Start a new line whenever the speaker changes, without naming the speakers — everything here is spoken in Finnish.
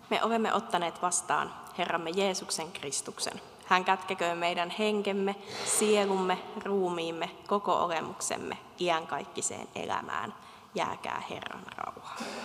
Me olemme ottaneet vastaan Herramme Jeesuksen Kristuksen. Hän kätkeköön meidän henkemme, sielumme, ruumiimme, koko olemuksemme iankaikkiseen elämään. Jääkää Herran rauha.